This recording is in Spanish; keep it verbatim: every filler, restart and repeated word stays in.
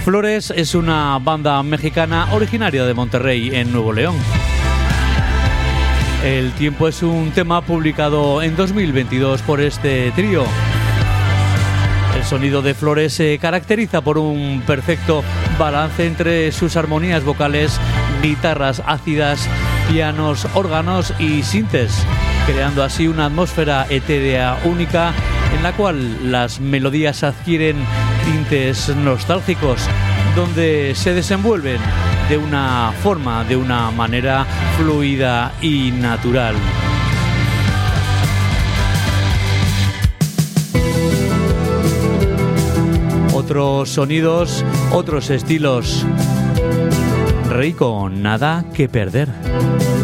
Flores es una banda mexicana originaria de Monterrey, en Nuevo León. El tiempo es un tema publicado en dos mil veintidós por este trío. El sonido de Flores se caracteriza por un perfecto balance entre sus armonías vocales, guitarras ácidas, pianos, órganos y sintes, creando así una atmósfera etérea única en la cual las melodías adquieren tintes nostálgicos, donde se desenvuelven de una forma, de una manera fluida y natural. Otros sonidos, otros estilos. Rey con Nada que Perder.